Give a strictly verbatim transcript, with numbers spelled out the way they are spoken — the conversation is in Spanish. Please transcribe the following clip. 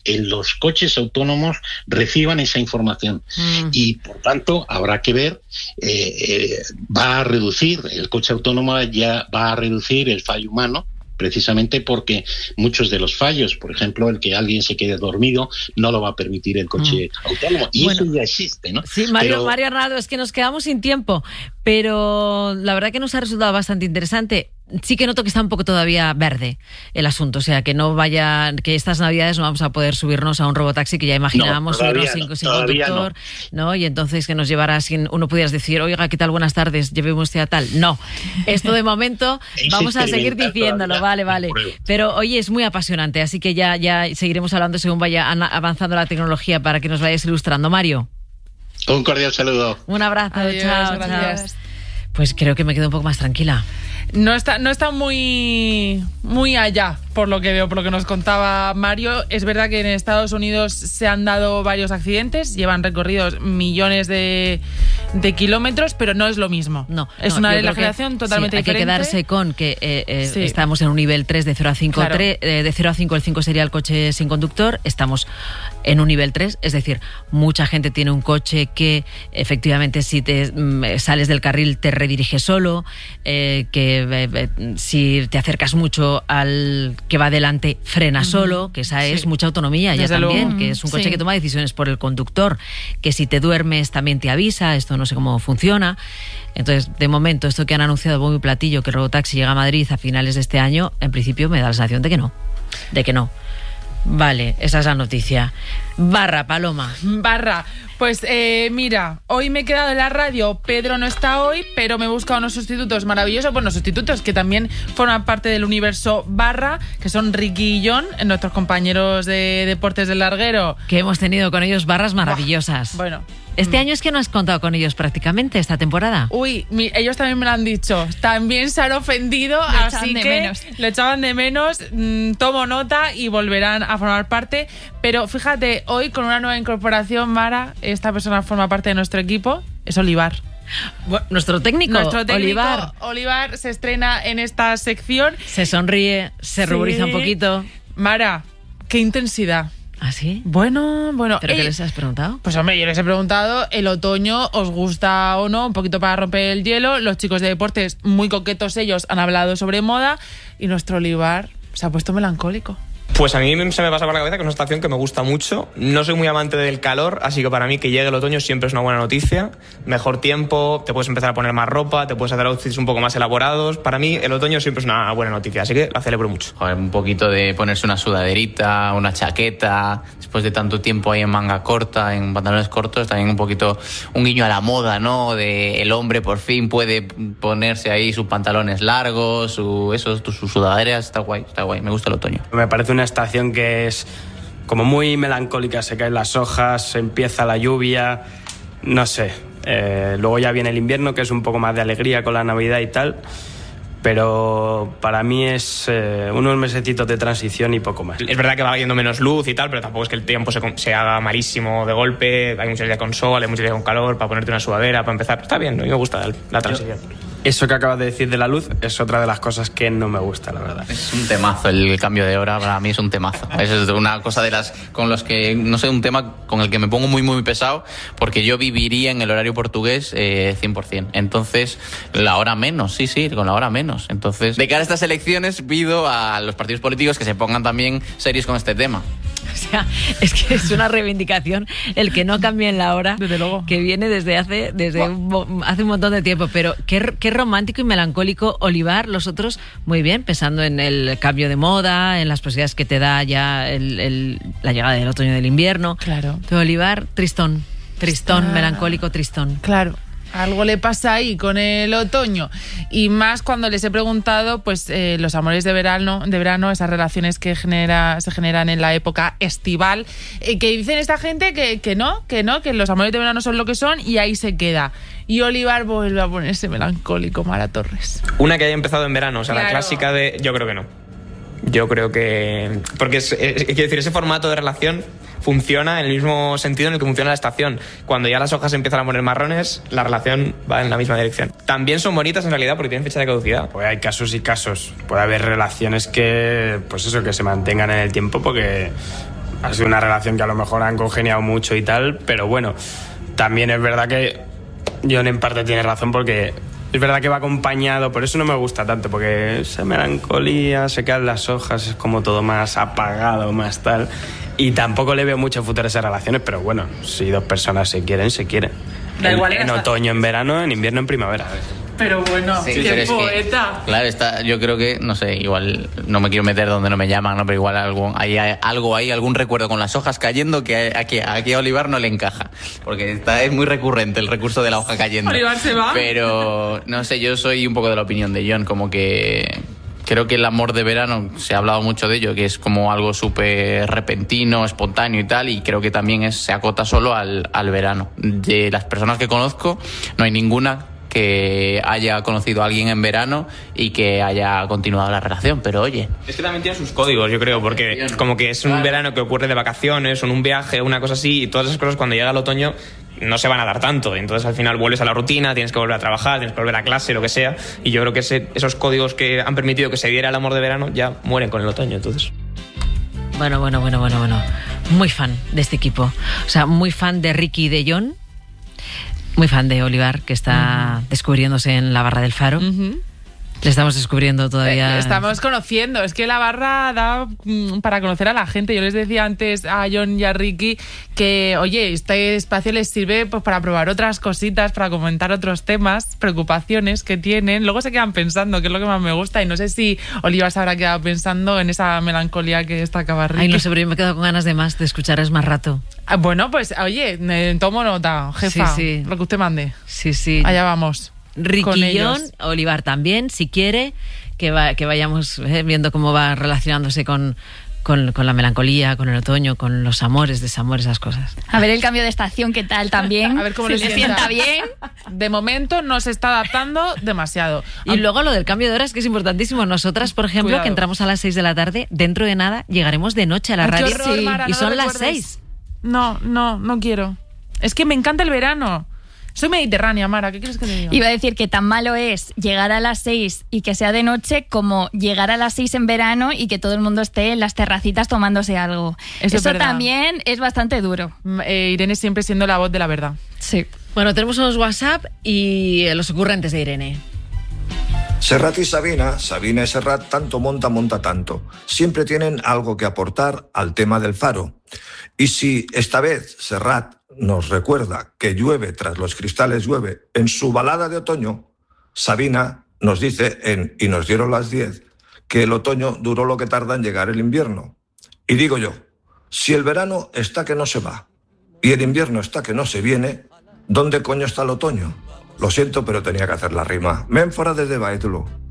en los coches autónomos reciban esa información. Mm. Y, por tanto, habrá que ver, eh, eh, va a reducir, el coche autónomo ya va a reducir el fallo humano, precisamente porque muchos de los fallos, por ejemplo, el que alguien se quede dormido, no lo va a permitir el coche mm. autónomo. Y bueno, eso ya existe, ¿no? Sí, Mario, pero... Mario Arnaldo, es que nos quedamos sin tiempo, pero la verdad que nos ha resultado bastante interesante. Sí que noto que está un poco todavía verde el asunto, o sea, que no vaya, que estas navidades no vamos a poder subirnos a un robotaxi que ya imaginábamos, no, subirnos sin, no, sin conductor, no. ¿no? Y entonces que nos llevara sin, uno pudieras decir, oiga, ¿qué tal? Buenas tardes, llevemos usted a tal. No, esto de momento vamos a seguir diciéndolo, vale, vale. Pero oye, es muy apasionante, así que ya, ya seguiremos hablando según vaya avanzando la tecnología para que nos vayas ilustrando. Mario. Un cordial saludo. Un abrazo, adiós, chao, gracias. chao. Pues creo que me quedo un poco más tranquila. No está, no está muy, muy allá, por lo que veo, por lo que nos contaba Mario. Es verdad que en Estados Unidos se han dado varios accidentes, llevan recorridos millones de, de kilómetros, pero no es lo mismo. No, es no, una yo legislación que, totalmente sí, hay diferente. Hay que quedarse con que eh, eh, sí. estamos en un nivel tres de cero a cinco. Claro. tres, eh, de cero a cinco, el cinco sería el coche sin conductor. Estamos en un nivel tres, es decir, mucha gente tiene un coche que efectivamente si te mm, sales del carril te redirige solo, eh, que eh, eh, si te acercas mucho al que va delante frena uh-huh. solo, que esa es sí. mucha autonomía ya Desde también, luego. que es un coche sí. que toma decisiones por el conductor, que si te duermes también te avisa, esto no sé cómo funciona. Entonces, de momento, esto que han anunciado bombo y platillo, que el robotaxi llega a Madrid a finales de este año, en principio me da la sensación de que no, de que no. Vale, esa es la noticia. Barra, Paloma. Barra. Pues eh, mira, hoy me he quedado en la radio, Pedro no está hoy, pero me he buscado unos sustitutos maravillosos, bueno, sustitutos que también forman parte del universo Barra, que son Ricky y John, nuestros compañeros de Deportes del Larguero. Que hemos tenido con ellos barras maravillosas. Oh, bueno. Este año es que no has contado con ellos prácticamente esta temporada. Uy, mi, ellos también me lo han dicho. También se han ofendido, lo así que menos. lo echaban de menos. Mmm, tomo nota y volverán a formar parte. Pero fíjate, hoy con una nueva incorporación, Mara, esta persona forma parte de nuestro equipo, es Olivar. Bueno, nuestro técnico, nuestro técnico Olivar. Olivar se estrena en esta sección. Se sonríe, se sí. ruboriza un poquito. Mara, qué intensidad. ¿Ah, sí? Bueno, bueno. ¿Pero eh, qué les has preguntado? Pues hombre, yo les he preguntado, ¿el otoño os gusta o no? Un poquito para romper el hielo. Los chicos de deportes, muy coquetos ellos, han hablado sobre moda. Y nuestro Olivar se ha puesto melancólico. Pues a mí se me pasa por la cabeza que es una estación que me gusta mucho. No soy muy amante del calor, así que para mí que llegue el otoño siempre es una buena noticia. Mejor tiempo, te puedes empezar a poner más ropa, te puedes hacer outfits un poco más elaborados. Para mí el otoño siempre es una buena noticia, así que la celebro mucho. Joder, un poquito de ponerse una sudaderita, una chaqueta, después de tanto tiempo ahí en manga corta, en pantalones cortos, también un poquito un guiño a la moda, ¿no? De el hombre por fin puede ponerse ahí sus pantalones largos, su, eso, sus sudaderas, está guay, está guay, me gusta el otoño. Me parece una estación que es como muy melancólica, se caen las hojas, empieza la lluvia, no sé, eh, luego ya viene el invierno, que es un poco más de alegría con la Navidad y tal, pero para mí es eh, unos mesecitos de transición y poco más. Es verdad que va yendo menos luz y tal, pero tampoco es que el tiempo se, se haga malísimo de golpe. Hay muchos días con sol, hay muchos días con calor, para ponerte una sudadera, para empezar. Está bien, a mí me gusta la transición. Eso que acabas de decir de la luz es otra de las cosas que no me gusta, la verdad. Es un temazo, el cambio de hora para mí es un temazo. Es una cosa de las con los que, no sé, un tema con el que me pongo muy, muy pesado, porque yo viviría en el horario portugués eh, cien por ciento. Entonces, la hora menos, sí, sí, con la hora menos. Entonces, de cara a estas elecciones, pido a los partidos políticos que se pongan también serios con este tema. O sea, es que es una reivindicación el que no cambien la hora, desde luego, que viene desde hace desde un, hace un montón de tiempo. Pero qué, qué romántico y melancólico Olivar. Los otros, muy bien, pensando en el cambio de moda, en las posibilidades que te da ya el, el, la llegada del otoño y del invierno. Claro. Pero Olivar, tristón, tristón, Está... melancólico, tristón. Claro. Algo le pasa ahí con el otoño, y más cuando les he preguntado pues eh, los amores de verano, de verano, esas relaciones que genera, se generan en la época estival, eh, que dicen esta gente que, que no, que no, que los amores de verano son lo que son y ahí se queda. Y Olivar vuelve a ponerse melancólico, Mara Torres. Una que haya empezado en verano, o sea, claro. La clásica de... Yo creo que no. Yo creo que... Porque, es, es, quiero decir, ese formato de relación funciona en el mismo sentido en el que funciona la estación. Cuando ya las hojas empiezan a poner marrones, la relación va en la misma dirección. También son bonitas en realidad porque tienen fecha de caducidad. Pues hay casos y casos. Puede haber relaciones que, pues eso, que se mantengan en el tiempo porque ha sido una relación que a lo mejor han congeniado mucho y tal, pero bueno, también es verdad que Jon en parte tiene razón porque es verdad que va acompañado, por eso no me gusta tanto, porque esa melancolía, se caen las hojas, es como todo más apagado, más tal, y tampoco le veo mucho futuro a esas relaciones, pero bueno, si dos personas se quieren, se quieren. Da igual en, en otoño, en verano, en invierno, en primavera. Pero bueno, Sí, qué pero es que, poeta. claro, está, yo creo que, no sé, igual no me quiero meter donde no me llaman, ¿no? Pero igual algo, hay, hay algo ahí, algún recuerdo con las hojas cayendo que aquí, aquí a Olivar no le encaja. Porque está, es muy recurrente el recurso de la hoja cayendo. Olivar se va. Pero, no sé, yo soy un poco de la opinión de Jon, como que creo que el amor de verano, se ha hablado mucho de ello, que es como algo súper repentino, espontáneo y tal, y creo que también es, se acota solo al, al verano. De las personas que conozco, no hay ninguna que haya conocido a alguien en verano y que haya continuado la relación, pero oye. Es que también tiene sus códigos, yo creo, porque como que es un verano que ocurre de vacaciones, o en un viaje, una cosa así, y todas esas cosas cuando llega el otoño no se van a dar tanto, entonces al final vuelves a la rutina, tienes que volver a trabajar, tienes que volver a clase, lo que sea, y yo creo que ese, esos códigos que han permitido que se diera el amor de verano ya mueren con el otoño, entonces... Bueno, bueno, bueno, bueno, bueno. Muy fan de este equipo. O sea, muy fan de Ricky y de Jon. Muy fan de Olivar, que está uh-huh. descubriéndose en la barra del Faro. Uh-huh. Le estamos descubriendo todavía. Eh, estamos conociendo. Es que la barra da mm, para conocer a la gente. Yo les decía antes a Jon y a Ricky que, oye, este espacio les sirve pues para probar otras cositas, para comentar otros temas, preocupaciones que tienen. Luego se quedan pensando, que es lo que más me gusta. Y no sé si Olivar se habrá quedado pensando en esa melancolía que destacaba Ricky. Ay, no sé, pero yo me he quedado con ganas de más, de escucharles más rato. Ah, bueno, pues, oye, eh, tomo nota, jefa. Sí, sí. Lo que usted mande. Sí, sí. Allá vamos. Ricky, Jon, Olivar también, si quiere, que, va, que vayamos eh, viendo cómo va relacionándose con, con, con la melancolía, con el otoño, con los amores, desamores, esas cosas. A ver el cambio de estación, ¿qué tal también? A ver cómo si le le sienta. sienta bien. De momento no se está adaptando demasiado. Y Am- luego lo del cambio de horas, que es importantísimo. Nosotras, por ejemplo, Cuidado. que entramos a las seis de la tarde, dentro de nada llegaremos de noche a la Ay, qué radio. horror, Mara, y no son lo las recuerdes. seis. No, no, no quiero. Es que me encanta el verano. Soy mediterránea, Mara, ¿qué quieres que te diga? Iba a decir que tan malo es llegar a las seis y que sea de noche como llegar a las seis en verano y que todo el mundo esté en las terracitas tomándose algo. Eso, Eso es también es bastante duro. Eh, Irene siempre siendo la voz de la verdad. Sí. Bueno, tenemos unos WhatsApp y los ocurrentes de Irene. Serrat y Sabina, Sabina y Serrat, tanto monta, monta tanto. Siempre tienen algo que aportar al tema del Faro. Y si esta vez Serrat nos recuerda que llueve tras los cristales llueve en su balada de otoño, Sabina nos dice en Y nos dieron las diez que el otoño duró lo que tarda en llegar el invierno. Y digo yo, si el verano está que no se va y el invierno está que no se viene, ¿dónde coño está el otoño? Lo siento, pero tenía que hacer la rima. Ménfora desde Baetulo.